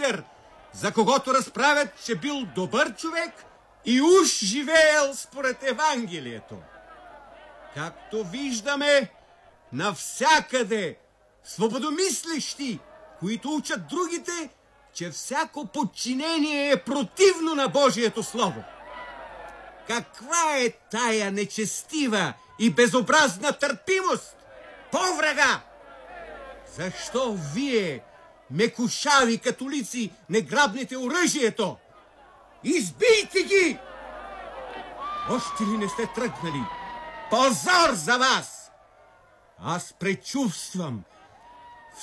офицер, за когото разправят, че бил добър човек и уж живеел според Евангелието. Както виждаме, навсякъде свободомислещи, които учат другите, че всяко подчинение е противно на Божието Слово. Каква е тая нечестива и безобразна търпимост по врага? Защо вие, мекушави католици, не грабнете оръжието? Избийте ги! Още ли не сте тръгнали? Позор за вас! Аз предчувствам,